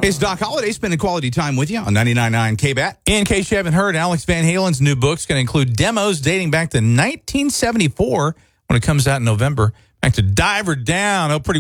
It's Doc Holliday spending quality time with you on 99.9 KBAT. In case you haven't heard, Alex Van Halen's new book's going to include demos dating back to 1974 when it comes out in November. Back to Diver Down. Oh, pretty